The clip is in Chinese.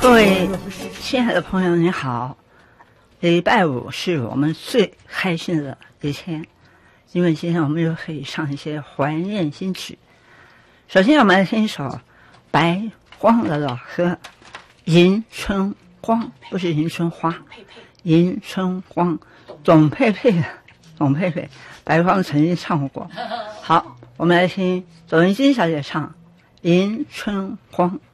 各位亲爱的朋友，你好！礼拜五是我们最开心的一天，因为今天我们又可以唱一些怀念新曲。首先，我们来听一首白光的老歌《迎春光》，不是迎春花，迎春光。董佩佩，白光曾经唱过。好，我们来听董云金小姐唱《迎春光》。